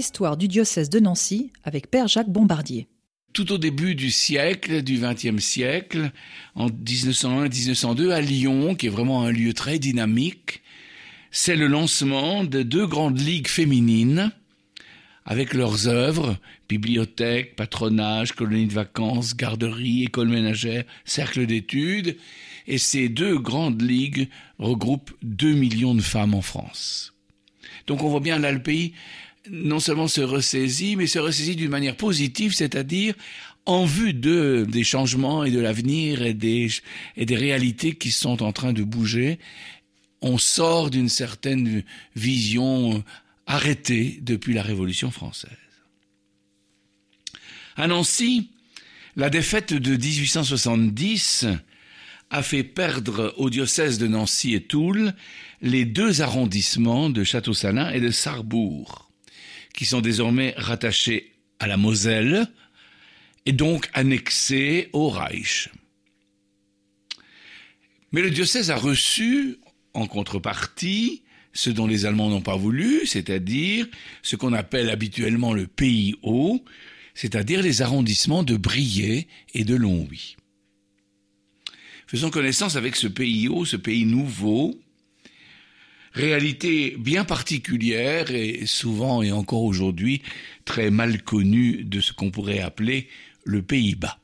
l'histoire du diocèse de Nancy avec Père Jacques Bombardier. Tout au début du siècle, du XXe siècle, en 1901-1902, à Lyon, qui est vraiment un lieu très dynamique, c'est le lancement de 2 grandes ligues féminines avec leurs œuvres, bibliothèques, patronage, colonies de vacances, garderies, écoles ménagères, cercles d'études. Et ces 2 grandes ligues regroupent 2 millions de femmes en France. Donc on voit bien là le pays non seulement se ressaisit, mais se ressaisit d'une manière positive, c'est-à-dire en vue des changements et de l'avenir et des réalités qui sont en train de bouger. On sort d'une certaine vision arrêtée depuis la Révolution française. À Nancy, la défaite de 1870 a fait perdre au diocèse de Nancy et Toul les 2 arrondissements de Château-Salins et de Sarrebourg, qui sont désormais rattachés à la Moselle et donc annexés au Reich. Mais le diocèse a reçu, en contrepartie, ce dont les Allemands n'ont pas voulu, c'est-à-dire ce qu'on appelle habituellement le pays haut, c'est-à-dire les arrondissements de Briey et de Longwy. Faisons connaissance avec ce pays haut, ce pays nouveau, réalité bien particulière et souvent et encore aujourd'hui très mal connue de ce qu'on pourrait appeler le Pays-Bas.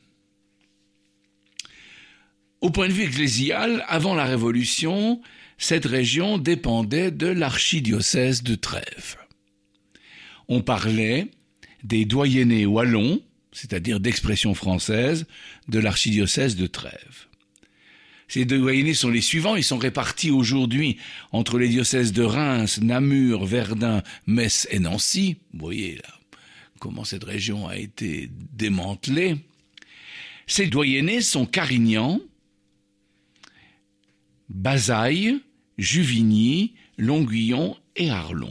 Au point de vue ecclésial, avant la Révolution, cette région dépendait de l'archidiocèse de Trèves. On parlait des doyennés wallons, c'est-à-dire d'expression française, de l'archidiocèse de Trèves. Ces 2 doyennés sont les suivants, ils sont répartis aujourd'hui entre les diocèses de Reims, Namur, Verdun, Metz et Nancy. Vous voyez là comment cette région a été démantelée. Ces doyennés sont Carignan, Bazailles, Juvigny, Longuillon et Arlon.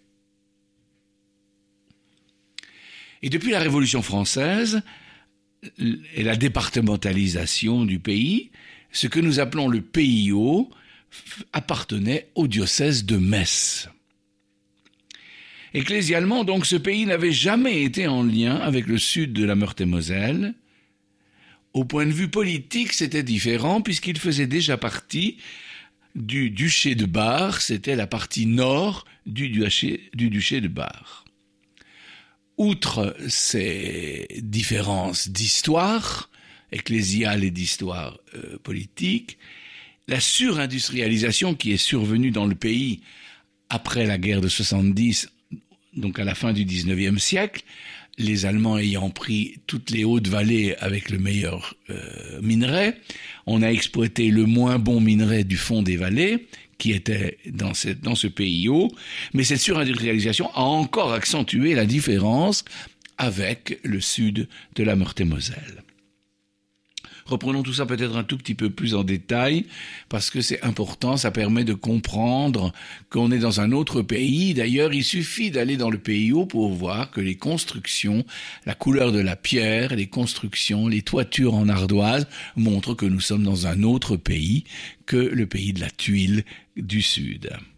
Et depuis la Révolution française et la départementalisation du pays, ce que nous appelons le Pays haut appartenait au diocèse de Metz. Ecclésialement, donc, ce pays n'avait jamais été en lien avec le sud de la Meurthe-et-Moselle. Au point de vue politique, c'était différent puisqu'il faisait déjà partie du duché de Bar, c'était la partie nord du duché de Bar. Outre ces différences d'histoire ecclésiale et d'histoire politique, la surindustrialisation qui est survenue dans le pays après la guerre de 70, donc à la fin du 19e siècle, les Allemands ayant pris toutes les hautes vallées avec le meilleur minerai, on a exploité le moins bon minerai du fond des vallées, qui était dans ce pays haut, mais cette surindustrialisation a encore accentué la différence avec le sud de la Meurthe-et-Moselle. Reprenons tout ça peut-être un tout petit peu plus en détail, parce que c'est important, ça permet de comprendre qu'on est dans un autre pays. D'ailleurs, il suffit d'aller dans le pays haut pour voir que les constructions, la couleur de la pierre, les constructions, les toitures en ardoise montrent que nous sommes dans un autre pays que le pays de la tuile du Sud.